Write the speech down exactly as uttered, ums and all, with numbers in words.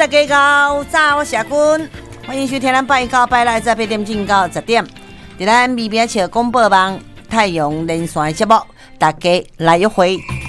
大家好，早我是阿君，欢迎收听咱拜九拜六在八点钟到十点，在咱微边笑广播网太阳连线的节目，大家来约会。